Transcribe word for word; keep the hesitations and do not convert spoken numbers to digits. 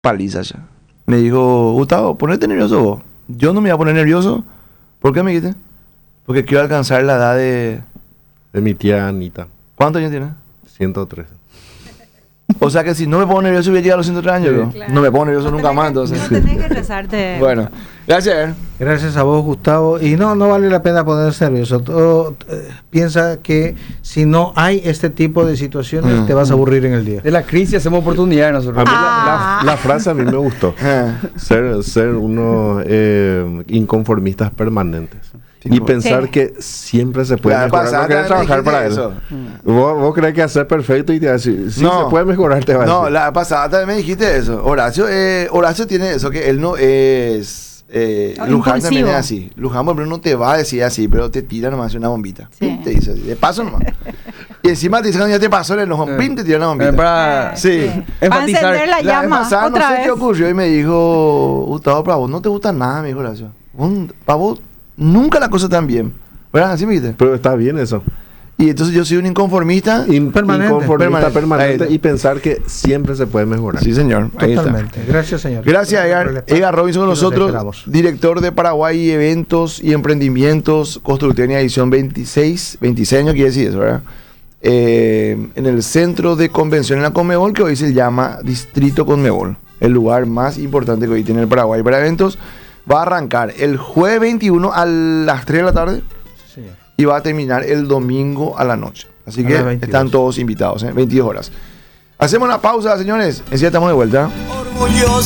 paliza ya. Me dijo, Gustavo, ponete nervioso vos. Yo no me voy a poner nervioso. ¿Por qué me quité? Porque quiero alcanzar la edad de... De mi tía Anita. ¿Cuántos años tiene? ciento tres. O sea que si no me pongo nervioso voy a llegar a los ciento tres años. Sí, claro. No me pongo nervioso no nunca más, entonces. No tenés que rezarte. Bueno, gracias. Gracias a vos, Gustavo. Y no, no vale la pena ponerse nervioso. Todo, eh, piensa que si no hay este tipo de situaciones, mm. te vas a aburrir en el día. De la crisis hacemos oportunidad nosotros. A mí ah. la, la, la frase a mí me gustó. ser, ser unos eh, inconformistas permanentes. Y pensar sí. que siempre se puede la mejorar. No querés trabajar para eso. Mm. ¿Vos, vos crees que hacer perfecto y te decir, sí, no, se puede mejorar, te va a decir. No, la pasada también me dijiste eso. Horacio, eh, Horacio tiene eso, que él no es... Eh, oh, Luján impulsivo. También es así. Luján, por ejemplo, no te va a decir así, pero te tira nomás una bombita. Sí. Te dice así, de paso nomás. Y encima te dice cuando ya te pasó el enojón, pim, te tira una bombita. Para, sí. sí. Para encender la llama. La pasada, otra no sé vez. qué ocurrió y me dijo, Gustavo, para vos no te gusta nada, me dijo Horacio. Para vos nunca la cosa tan bien. ¿Verdad? ¿Así me dijiste? Pero está bien eso. Y entonces yo soy un inconformista. Impermanente. Inconformista permanente, permanente y pensar que siempre se puede mejorar. Sí, señor. Ahí Totalmente. Está. Gracias, señor. Gracias, Edgar, Edgar Robinson con nosotros. Director de Paraguay Eventos y Emprendimientos, Constructenia edición veintiséis. veintiséis años quiere decir eso, ¿verdad? Eh, en el centro de convención en la Conmebol, que hoy se llama Distrito Conmebol. El lugar más importante que hoy tiene el Paraguay para eventos. Va a arrancar el jueves veintiuno a las tres de la tarde sí. y va a terminar el domingo a la noche. Así a que están todos invitados, ¿eh? veintidós horas. Hacemos una pausa, señores. Enseguida estamos de vuelta. Orgulloso.